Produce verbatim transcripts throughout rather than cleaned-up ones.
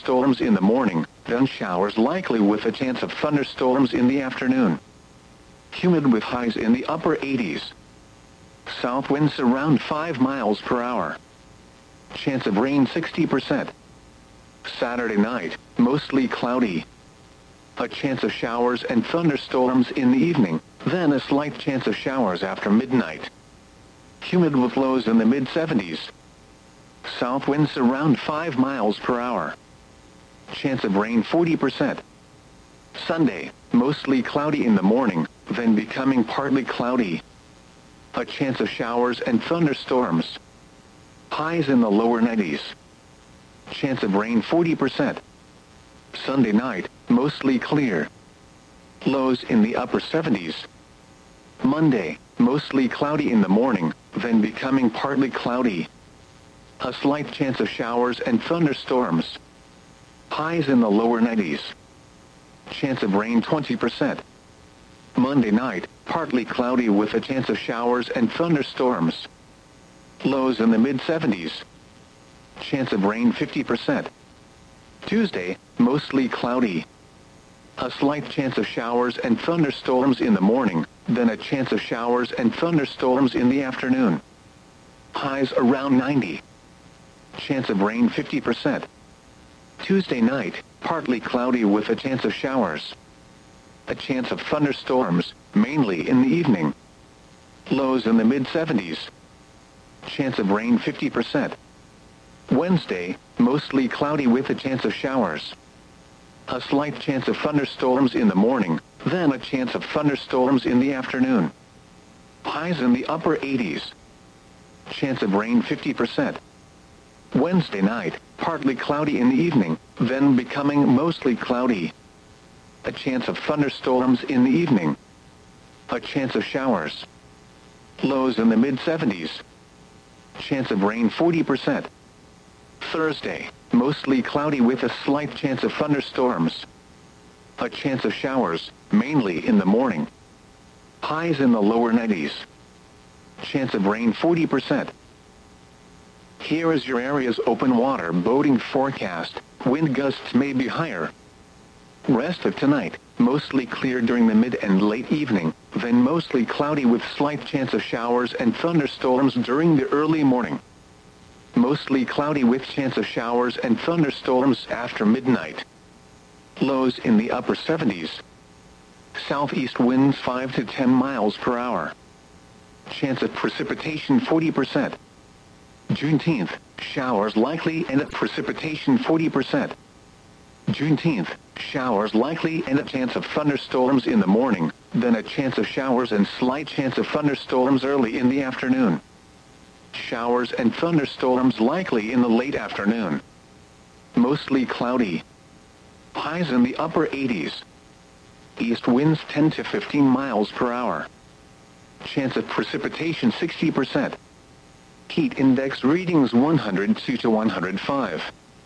thunderstorms in the morning, then showers likely with a chance of thunderstorms in the afternoon. Humid with highs in the upper eighties. South winds around five miles per hour. Chance of rain sixty percent. Saturday night, mostly cloudy. A chance of showers and thunderstorms in the evening, then a slight chance of showers after midnight. Humid with lows in the mid seventies. South winds around five miles per hour. Chance of rain forty percent. Sunday, mostly cloudy in the morning, then becoming partly cloudy. A chance of showers and thunderstorms. Highs in the lower nineties. Chance of rain forty percent. Sunday night, mostly clear. Lows in the upper seventies. Monday, mostly cloudy in the morning, then becoming partly cloudy. A slight chance of showers and thunderstorms. Highs in the lower nineties. Chance of rain twenty percent. Monday night, partly cloudy with a chance of showers and thunderstorms. Lows in the mid seventies. Chance of rain fifty percent. Tuesday, mostly cloudy. A slight chance of showers and thunderstorms in the morning, then a chance of showers and thunderstorms in the afternoon. Highs around ninety. Chance of rain fifty percent. Tuesday night, partly cloudy with a chance of showers. A chance of thunderstorms, mainly in the evening. Lows in the mid seventies. Chance of rain fifty percent. Wednesday, mostly cloudy with a chance of showers. A slight chance of thunderstorms in the morning, then a chance of thunderstorms in the afternoon. Highs in the upper eighties. Chance of rain fifty percent. Wednesday night, partly cloudy in the evening, then becoming mostly cloudy. A chance of thunderstorms in the evening. A chance of showers. Lows in the mid seventies. Chance of rain forty percent. Thursday, mostly cloudy with a slight chance of thunderstorms. A chance of showers, mainly in the morning. Highs in the lower nineties. Chance of rain forty percent. Here is your area's open water boating forecast. Wind gusts may be higher. Rest of tonight, mostly clear during the mid and late evening, then mostly cloudy with slight chance of showers and thunderstorms during the early morning. Mostly cloudy with chance of showers and thunderstorms after midnight. Lows in the upper seventies. Southeast winds five to ten miles per hour. Chance of precipitation forty percent. Juneteenth, showers likely and at precipitation forty percent. Juneteenth, showers likely and a chance of thunderstorms in the morning, then a chance of showers and slight chance of thunderstorms early in the afternoon. Showers and thunderstorms likely in the late afternoon. Mostly cloudy. Highs in the upper eighties. East winds ten to fifteen miles per hour. Chance of precipitation sixty percent. Heat index readings one hundred two to one hundred five.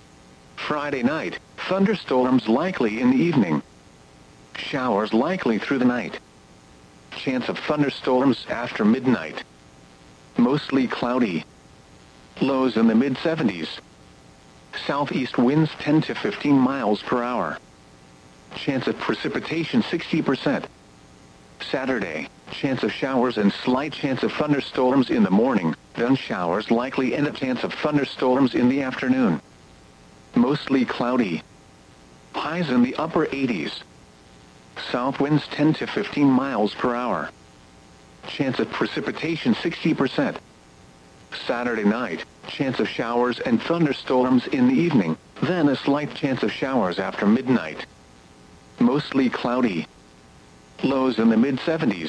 Friday night, thunderstorms likely in the evening. Showers likely through the night. Chance of thunderstorms after midnight. Mostly cloudy. Lows in the mid seventies. Southeast winds ten to fifteen miles per hour. Chance of precipitation sixty percent. Saturday, chance of showers and slight chance of thunderstorms in the morning, then showers likely and a chance of thunderstorms in the afternoon. Mostly cloudy. Highs in the upper eighties. South winds ten to fifteen miles per hour. Chance of precipitation sixty percent. Saturday night, chance of showers and thunderstorms in the evening, then a slight chance of showers after midnight. Mostly cloudy. Lows in the mid seventies.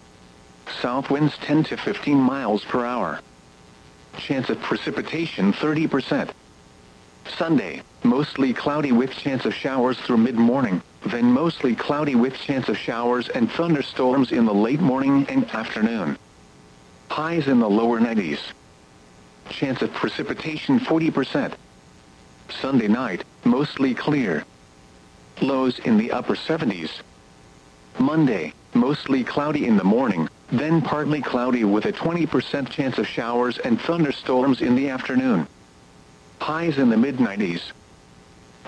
South winds ten to fifteen miles per hour. Chance of precipitation thirty percent. Sunday, mostly cloudy with chance of showers through mid-morning, then mostly cloudy with chance of showers and thunderstorms in the late morning and afternoon. Highs in the lower nineties. Chance of precipitation forty percent. Sunday night, mostly clear. Lows in the upper seventies. Monday, mostly cloudy in the morning, then partly cloudy with a twenty percent chance of showers and thunderstorms in the afternoon. Highs in the mid nineties.